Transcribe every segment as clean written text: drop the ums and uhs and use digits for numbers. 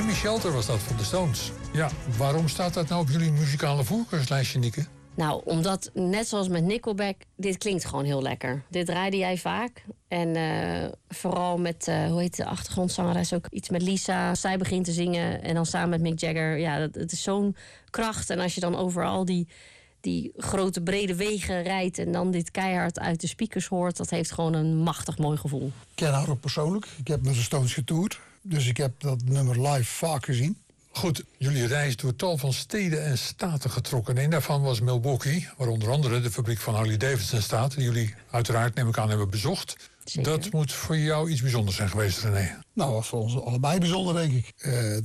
Jimmy Shelter was dat van de Stones. Ja, waarom staat dat nou op jullie muzikale voorkeurslijstje, Nieke? Nou, omdat, net zoals met Nickelback, dit klinkt gewoon heel lekker. Dit draaide jij vaak. En vooral met, hoe heet de achtergrondzangeres ook? Iets met Lisa. Zij begint te zingen en dan samen met Mick Jagger. Ja, het is zo'n kracht. En als je dan overal die grote brede wegen rijdt en dan dit keihard uit de speakers hoort, dat heeft gewoon een machtig mooi gevoel. Ik ken haar ook persoonlijk. Ik heb met de Stones getoerd. Dus ik heb dat nummer live vaak gezien. Goed, jullie reis door tal van steden en staten getrokken. Een daarvan was Milwaukee, waar onder andere de fabriek van Harley Davidson staat. Die jullie uiteraard, neem ik aan, hebben bezocht. Zeker. Dat moet voor jou iets bijzonders zijn geweest, René. Nou, dat was voor ons allebei bijzonder, denk ik.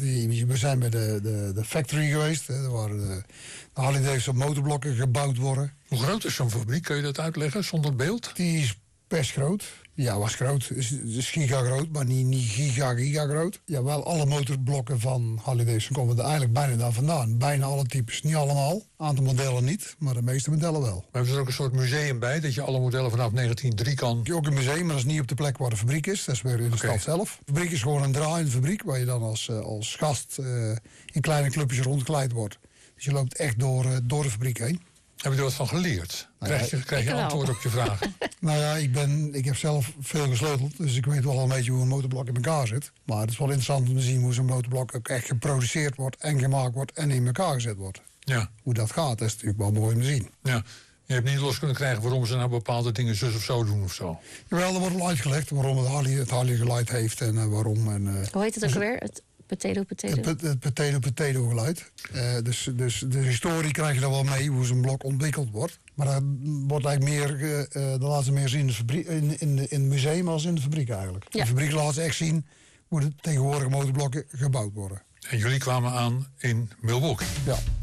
We zijn bij de factory geweest. Er waren de Harley Davidson motorblokken gebouwd worden. Hoe groot is zo'n fabriek? Kun je dat uitleggen zonder beeld? Die is best groot. Ja, was groot. Is giga groot, maar niet giga groot. Ja, wel alle motorblokken van Harley Davidson komen er eigenlijk bijna daar vandaan. Bijna alle types, niet allemaal. Een aantal modellen niet, maar de meeste modellen wel. Maar hebben ze er ook een soort museum bij, dat je alle modellen vanaf 1903 kan... Ook een museum, maar dat is niet op de plek waar de fabriek is. Dat is weer in de stad zelf. De fabriek is gewoon een draaiende fabriek, waar je dan als gast in kleine clubjes rondgeleid wordt. Dus je loopt echt door de fabriek heen. Heb je er wat van geleerd? Krijg je antwoord op je vragen? Nou ja, ik heb zelf veel gesleuteld. Dus ik weet wel een beetje hoe een motorblok in elkaar zit. Maar het is wel interessant om te zien hoe zo'n motorblok ook echt geproduceerd wordt en gemaakt wordt en in elkaar gezet wordt. Ja. Hoe dat gaat, dat is natuurlijk wel mooi om te zien. Ja. Je hebt niet los kunnen krijgen waarom ze nou bepaalde dingen zus of zo doen of zo. Jawel, er wordt wel uitgelegd waarom het Harley geluid heeft en waarom. Hoe heet het ook weer? Het potato. Het potato geluid. Dus de historie krijg je dan wel mee, hoe zo'n blok ontwikkeld wordt. Maar dat wordt eigenlijk meer, dat laten ze meer zien in het museum als in de fabriek eigenlijk. Ja. De fabriek laat ze echt zien hoe de tegenwoordige motorblokken gebouwd worden. En jullie kwamen aan in Milwaukee. Ja.